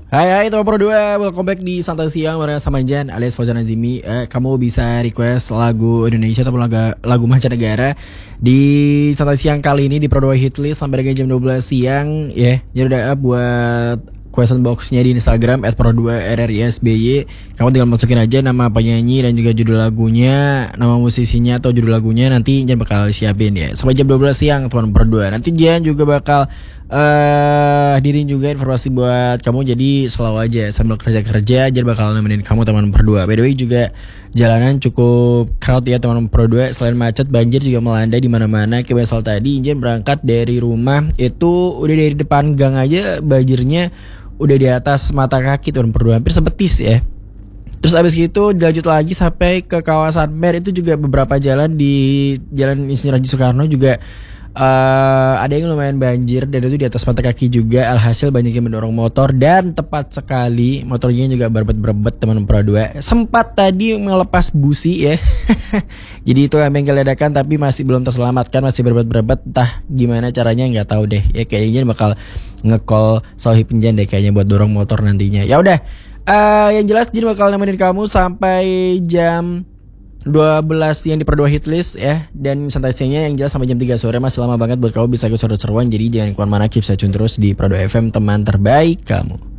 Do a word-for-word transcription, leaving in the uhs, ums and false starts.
Hai hai teman Pro dua, welcome back di Santai Siang bareng sama Jan alias Fauzan Azimi. eh, Kamu bisa request lagu Indonesia ataupun lagu, lagu mancanegara di Santai Siang kali ini di Pro dua Hitlist sampai dengan jam dua belas siang ya. Jadi udah up buat question boxnya di Instagram at pro dua r r i s b y. Kamu tinggal masukin aja nama penyanyi dan juga judul lagunya, nama musisinya atau judul lagunya, nanti Jan bakal siapin ya sampai jam dua belas siang teman Pro dua. Nanti Jan juga bakal Uh, hadirin juga informasi buat kamu, jadi selalu aja sambil kerja-kerja Jan bakal nemenin kamu teman Pro dua. By the way juga jalanan cukup crowd ya teman Pro dua. Selain macet, banjir juga melanda di mana-mana. Kayak misal tadi Jan berangkat dari rumah itu udah dari depan gang aja banjirnya udah di atas mata kaki teman Pro dua, hampir sebetis ya. Terus abis gitu dilanjut lagi sampai ke kawasan Mer, itu juga beberapa jalan di Jalan Insinyur Haji Soekarno juga Uh, ada yang lumayan banjir dan itu di atas mata kaki juga. Alhasil banyak yang mendorong motor dan tepat sekali motornya juga berebet-berebet teman Pro dua. Sempat tadi melepas busi ya. Jadi itu yang bengkel dadakan tapi masih belum terselamatkan, masih berebet-berebet. Entah gimana caranya nggak tahu deh. Ya kayaknya bakal nge-call Sohib Penjan deh kayaknya buat dorong motor nantinya. Ya udah, uh, yang jelas Jin bakal nemenin kamu sampai jam dua belas yang di Pro dua Hitlist ya. Dan santai siangnya yang jelas sampai jam tiga sore, masih lama banget buat kamu bisa ikut seru-seruan. Jadi jangan kemana-mana, keep stay tune terus di Pro dua F M, teman terbaik kamu.